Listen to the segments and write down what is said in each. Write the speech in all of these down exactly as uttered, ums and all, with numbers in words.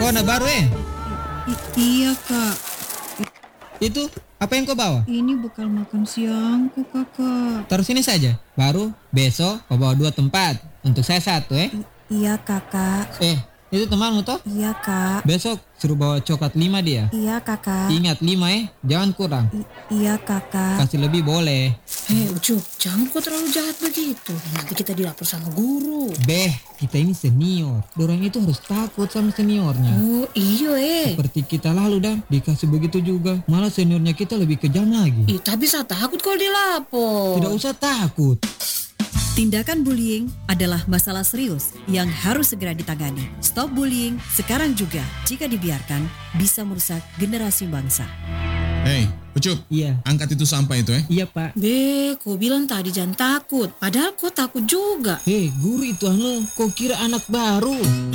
Kok anak baru eh? I- iya kak, Itu apa yang kau bawa? ini bekal makan siangku kakak. Taruh sini saja. Baru besok kau bawa dua tempat. Untuk saya satu eh. I- iya kakak, Eh, itu temanmu toh? iya kak, Besok suruh bawa coklat lima dia. iya kakak, Ingat lima eh, jangan kurang. I- iya kakak. Kasih lebih boleh. Hei Ucup, jangan kok terlalu jahat begitu. Nanti kita dilapor sama guru. Beh, kita ini senior. Dorang itu harus takut sama seniornya. Oh iyo eh. Seperti kita lalu dan dikasih begitu juga. Malah seniornya kita lebih kejam lagi. Ih, tapi saya takut kalau dilapor. Tidak usah takut. Tindakan bullying adalah masalah serius yang harus segera ditangani. Stop bullying sekarang juga. Jika dibiarkan, bisa merusak generasi bangsa. Hei, Ucup, Iya, angkat itu sampah itu eh. iya pak. Be, kau bilang tadi jangan takut. Padahal kau takut juga. Hei, guru itu anu, kau kira anak baru?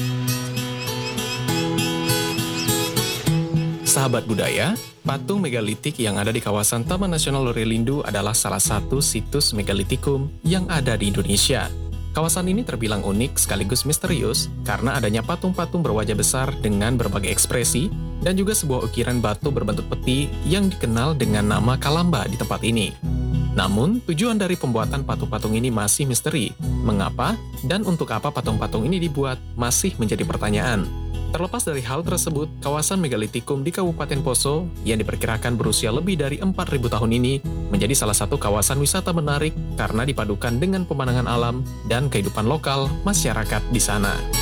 Sahabat budaya, patung megalitik yang ada di kawasan Taman Nasional Lorelindo adalah salah satu situs megalitikum yang ada di Indonesia. Kawasan ini terbilang unik sekaligus misterius karena adanya patung-patung berwajah besar dengan berbagai ekspresi dan juga sebuah ukiran batu berbentuk peti yang dikenal dengan nama Kalamba di tempat ini. Namun, tujuan dari pembuatan patung-patung ini masih misteri. Mengapa dan untuk apa patung-patung ini dibuat masih menjadi pertanyaan. Terlepas dari hal tersebut, kawasan megalitikum di Kabupaten Poso yang diperkirakan berusia lebih dari empat ribu tahun ini menjadi salah satu kawasan wisata menarik karena dipadukan dengan pemandangan alam dan kehidupan lokal masyarakat di sana.